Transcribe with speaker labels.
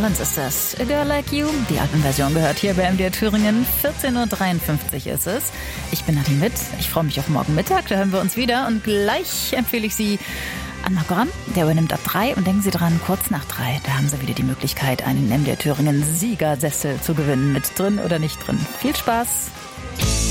Speaker 1: Marlins ist das. A Girl Like You. Die Albenversion gehört hier bei MDR Thüringen. 14.53 Uhr ist es. Ich bin Nadine Witt. Ich freue mich auf morgen Mittag. Da hören wir uns wieder. Und gleich empfehle ich Sie an Programm. Der übernimmt ab 3. Und denken Sie dran, kurz nach 3. Da haben Sie wieder die Möglichkeit, einen MDR Thüringen Siegersessel zu gewinnen. Mit drin oder nicht drin. Viel Spaß.